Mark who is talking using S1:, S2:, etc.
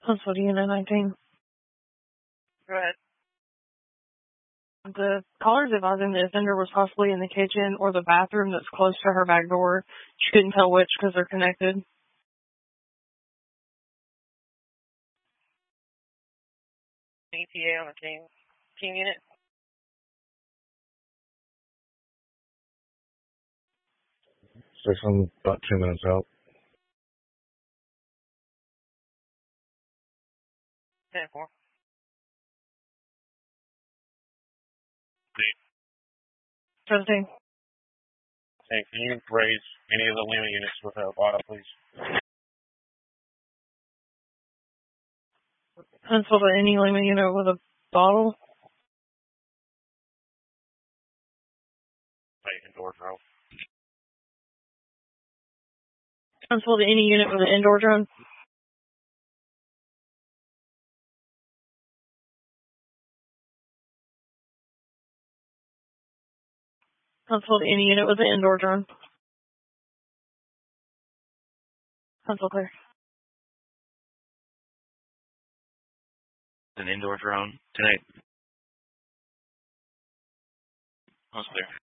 S1: Pencil Unit 19.
S2: Go ahead.
S1: The caller's advising the offender was possibly in the kitchen or the bathroom that's close to her back door. She couldn't tell which because they're connected.
S2: ETA on the team unit.
S3: So I'm about 2 minutes out.
S2: 10-4.
S1: Trustee.
S3: Hey, can you raise any of the Lima units with a bottle, please?
S1: Pencil to any Lima unit with a bottle.
S3: Hey, indoor drone.
S1: Pencil to any unit with an indoor drone. Pencil to any unit with an indoor drone. Pencil clear.
S4: An indoor drone tonight. That's clear.